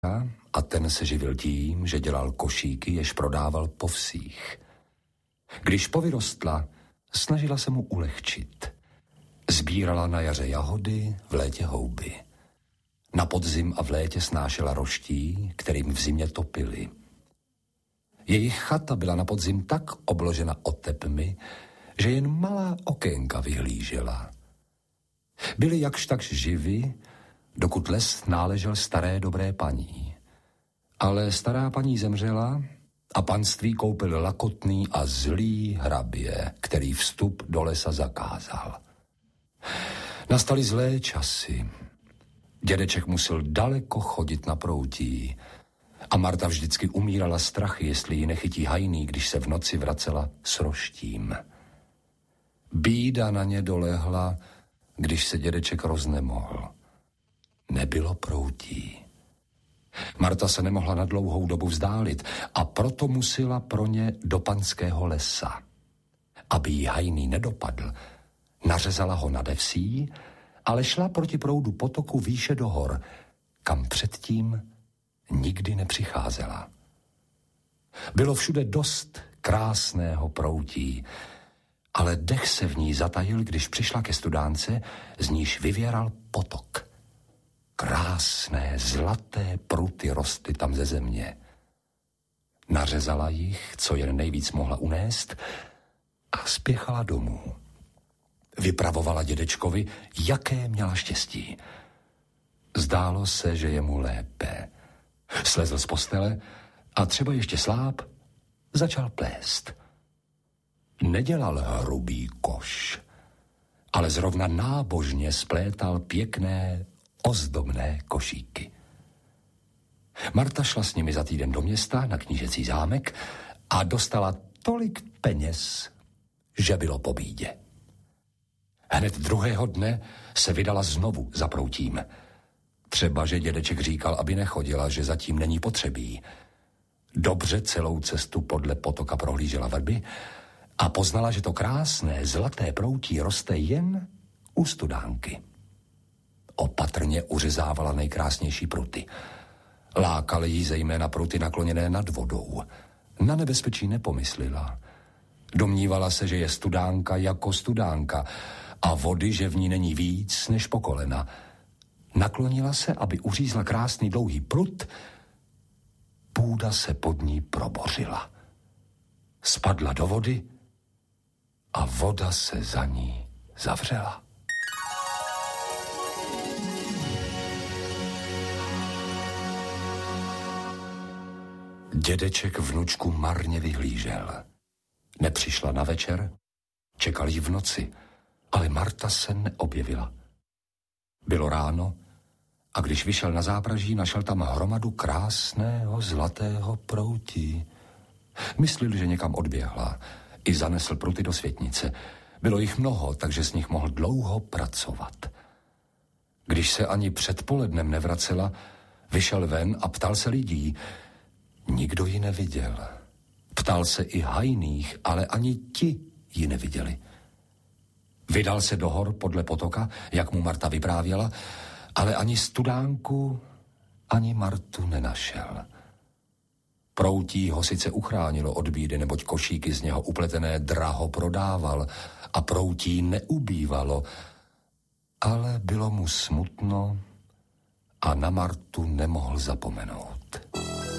a ten se živil tím, že dělal košíky, jež prodával po vsích. Když povyrostla, snažila se mu ulehčit. Sbírala na jaře jahody, v létě houby. Na podzim a v létě snášela roští, kterým v zimě topili. Jejich chata byla na podzim tak obložena otepmi, že jen malá okénka vyhlížela. Byli jakž takž živi, dokud les náležel staré dobré paní. Ale stará paní zemřela a panství koupil lakotný a zlý hrabě, který vstup do lesa zakázal. Nastaly zlé časy. Dědeček musel daleko chodit na proutí a Marta vždycky umírala strachy, jestli ji nechytí hajný, když se v noci vracela s roštím. Bída na ně dolehla, když se dědeček roznemohl. Nebylo proutí. Marta se nemohla na dlouhou dobu vzdálit a proto musela pro ně do panského lesa. Aby jí hajný nedopadl, nařezala ho nade vsí, ale šla proti proudu potoku výše do hor, kam předtím nikdy nepřicházela. Bylo všude dost krásného proutí, ale dech se v ní zatajil, když přišla ke studánce, z níž vyvěral potok. Krásné, zlaté pruty rostly tam ze země. Nařezala jich, co jen nejvíc mohla unést, a spěchala domů. Vypravovala dědečkovi, jaké měla štěstí. Zdálo se, že je mu lépe. Slezl z postele a třeba ještě sláb začal plést. Nedělal hrubý koš, ale zrovna nábožně splétal pěkné, ozdobné košíky. Marta šla s nimi za týden do města na knížecí zámek a dostala tolik peněz, že bylo po bídě. Hned druhého dne se vydala znovu za proutím. Třeba, že dědeček říkal, aby nechodila, že zatím není potřebí. Dobře celou cestu podle potoka prohlížela vrby a poznala, že to krásné zlaté proutí roste jen u studánky. Opatrně uřezávala nejkrásnější pruty. Lákaly jí zejména pruty nakloněné nad vodou. Na nebezpečí nepomyslela. Domnívala se, že je studánka jako studánka a vody, že v ní není víc než po kolena. Naklonila se, aby uřízla krásný dlouhý prut. Půda se pod ní probořila. Spadla do vody a voda se za ní zavřela. Dědeček vnučku marně vyhlížel. Nepřišla na večer, čekal jí v noci, ale Marta se neobjevila. Bylo ráno a když vyšel na zápraží, našel tam hromadu krásného zlatého proutí. Myslil, že někam odběhla. I zanesl pruty do světnice. Bylo jich mnoho, takže z nich mohl dlouho pracovat. Když se ani předpolednem nevracela, vyšel ven a ptal se lidí. Nikdo ji neviděl. Ptal se i hajných, ale ani ti ji neviděli. Vydal se do hor podle potoka, jak mu Marta vyprávěla, ale ani studánku, ani Martu nenašel. Proutí ho sice uchránilo od bídy, neboť košíky z něho upletené draho prodával a proutí neubývalo, ale bylo mu smutno a na Martu nemohl zapomenout.